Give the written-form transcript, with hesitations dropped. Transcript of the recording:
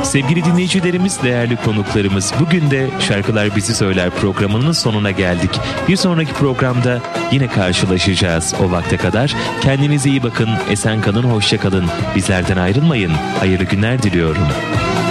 Sevgili dinleyicilerimiz, değerli konuklarımız, bugün de Şarkılar Bizi Söyler programının sonuna geldik. Bir sonraki programda yine karşılaşacağız. O vakte kadar kendinize iyi bakın, esen kalın, hoşça kalın. Bizlerden ayrılmayın. Hayırlı günler diliyorum.